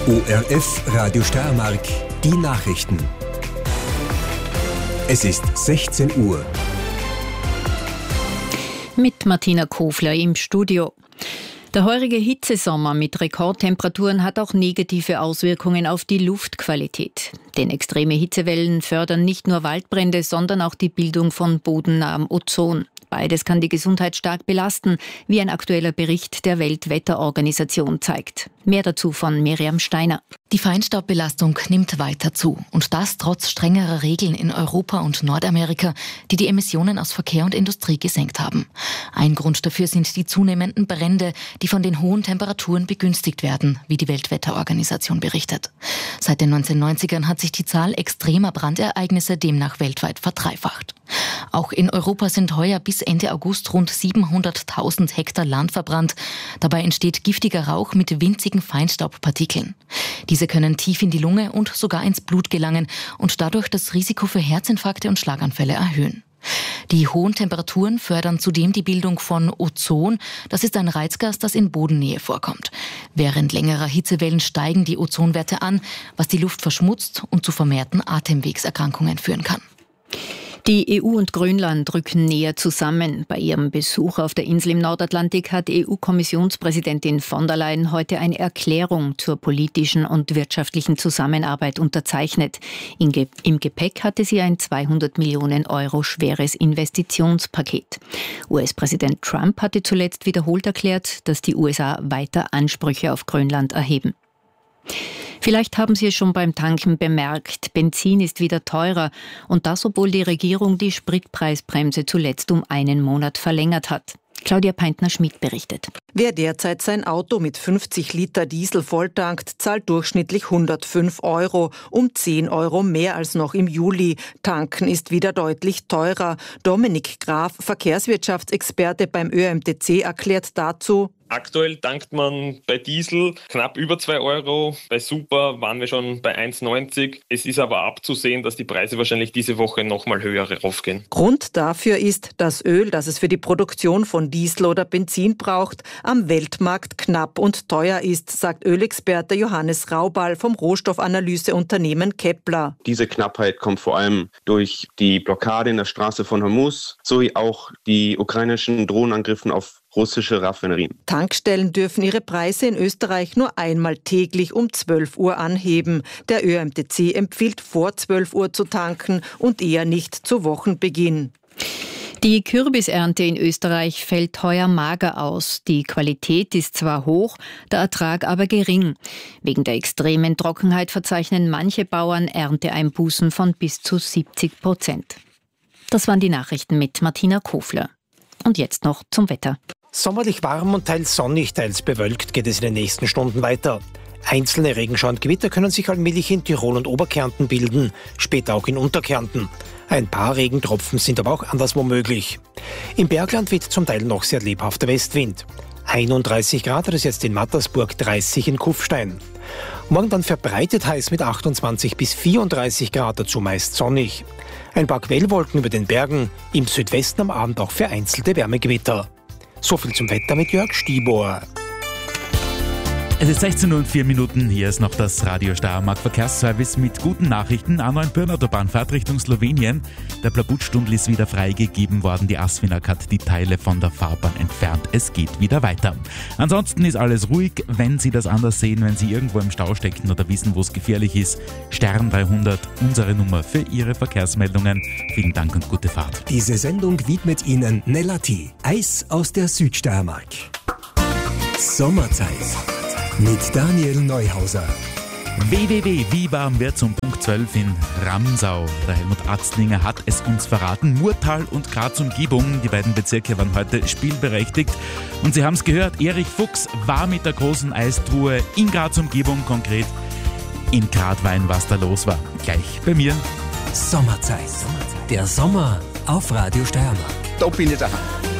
ORF Radio Steiermark, die Nachrichten. Es ist 16 Uhr. Mit Martina Kofler im Studio. Der heurige Hitzesommer mit Rekordtemperaturen hat auch negative Auswirkungen auf die Luftqualität. Denn extreme Hitzewellen fördern nicht nur Waldbrände, sondern auch die Bildung von bodennahem Ozon. Beides kann die Gesundheit stark belasten, wie ein aktueller Bericht der Weltwetterorganisation zeigt. Mehr dazu von Miriam Steiner. Die Feinstaubbelastung nimmt weiter zu. Und das trotz strengerer Regeln in Europa und Nordamerika, die die Emissionen aus Verkehr und Industrie gesenkt haben. Ein Grund dafür sind die zunehmenden Brände, die von den hohen Temperaturen begünstigt werden, wie die Weltwetterorganisation berichtet. Seit den 1990ern hat sich die Zahl extremer Brandereignisse demnach weltweit verdreifacht. Auch in Europa sind heuer bis Ende August rund 700.000 Hektar Land verbrannt. Dabei entsteht giftiger Rauch mit winzigen Feinstaubpartikeln. Diese können tief in die Lunge und sogar ins Blut gelangen und dadurch das Risiko für Herzinfarkte und Schlaganfälle erhöhen. Die hohen Temperaturen fördern zudem die Bildung von Ozon. Das ist ein Reizgas, das in Bodennähe vorkommt. Während längerer Hitzewellen steigen die Ozonwerte an, was die Luft verschmutzt und zu vermehrten Atemwegserkrankungen führen kann. Die EU und Grönland rücken näher zusammen. Bei ihrem Besuch auf der Insel im Nordatlantik hat EU-Kommissionspräsidentin von der Leyen heute eine Erklärung zur politischen und wirtschaftlichen Zusammenarbeit unterzeichnet. Im Gepäck hatte sie ein 200 Millionen Euro schweres Investitionspaket. US-Präsident Trump hatte zuletzt wiederholt erklärt, dass die USA weiter Ansprüche auf Grönland erheben. Vielleicht haben Sie es schon beim Tanken bemerkt, Benzin ist wieder teurer und das, obwohl die Regierung die Spritpreisbremse zuletzt um einen Monat verlängert hat. Claudia Peintner-Schmidt berichtet. Wer derzeit sein Auto mit 50 Liter Diesel volltankt, zahlt durchschnittlich 105 €, um 10 € mehr als noch im Juli. Tanken ist wieder deutlich teurer. Dominik Graf, Verkehrswirtschaftsexperte beim ÖMTC, erklärt dazu: Aktuell tankt man bei Diesel knapp über 2 €. Bei Super waren wir schon bei 1,90. Es ist aber abzusehen, dass die Preise wahrscheinlich diese Woche nochmal höher raufgehen. Grund dafür ist, dass Öl, das es für die Produktion von Diesel oder Benzin braucht, am Weltmarkt knapp und teuer ist, sagt Ölexperte Johannes Raubal vom Rohstoffanalyseunternehmen Kepler. Diese Knappheit kommt vor allem durch die Blockade in der Straße von Hormuz sowie auch die ukrainischen Drohnenangriffen auf russische Raffinerien. Tankstellen dürfen ihre Preise in Österreich nur einmal täglich um 12 Uhr anheben. Der ÖMTC empfiehlt vor 12 Uhr zu tanken und eher nicht zu Wochenbeginn. Die Kürbisernte in Österreich fällt heuer mager aus. Die Qualität ist zwar hoch, der Ertrag aber gering. Wegen der extremen Trockenheit verzeichnen manche Bauern Ernteeinbußen von bis zu 70%. Das waren die Nachrichten mit Martina Kofler. Und jetzt noch zum Wetter. Sommerlich warm und teils sonnig, teils bewölkt geht es in den nächsten Stunden weiter. Einzelne Regenschauer und Gewitter können sich allmählich in Tirol und Oberkärnten bilden, später auch in Unterkärnten. Ein paar Regentropfen sind aber auch anderswo möglich. Im Bergland weht zum Teil noch sehr lebhafter Westwind. 31 Grad hat es jetzt in Mattersburg, 30 in Kufstein. Morgen dann verbreitet heiß mit 28 bis 34 Grad, dazu meist sonnig. Ein paar Quellwolken über den Bergen, im Südwesten am Abend auch vereinzelte Wärmegewitter. So viel zum Wetter mit Jörg Stibor. Es ist 16:04 Uhr, hier ist noch das Radio Steiermark Verkehrsservice mit guten Nachrichten. A9-Pirn-Autobahnfahrt Richtung Slowenien. Der Plabutstundl ist wieder freigegeben worden. Die Asfinag hat die Teile von der Fahrbahn entfernt. Es geht wieder weiter. Ansonsten ist alles ruhig. Wenn Sie das anders sehen, wenn Sie irgendwo im Stau stecken oder wissen, wo es gefährlich ist, Stern 300, unsere Nummer für Ihre Verkehrsmeldungen. Vielen Dank und gute Fahrt. Diese Sendung widmet Ihnen Nellati, Eis aus der Südsteiermark. Sommerzeit mit Daniel Neuhauser. Wie warm wird's um Punkt 12 in Ramsau? Der Helmut Atzlinger hat es uns verraten. Murtal und Graz-Umgebung, die beiden Bezirke waren heute spielberechtigt. Und Sie haben es gehört, Erich Fuchs war mit der großen Eistruhe in Graz-Umgebung, konkret in Gradwein, was da los war. Gleich bei mir. Sommerzeit. Der Sommer auf Radio Steiermark. Da bin ich daheim.